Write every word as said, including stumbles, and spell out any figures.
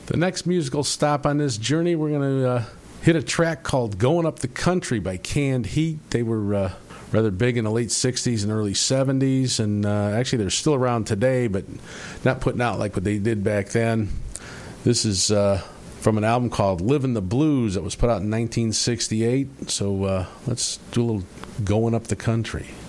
The next musical stop on this journey, we're going to uh, hit a track called Going Up the Country by Canned Heat. They were uh, rather big in the late sixties and early seventies, and uh, actually they're still around today, but not putting out like what they did back then. This is uh, from an album called Livin' the Blues that was put out in nineteen sixty-eight, so uh, let's do a little Going Up the Country.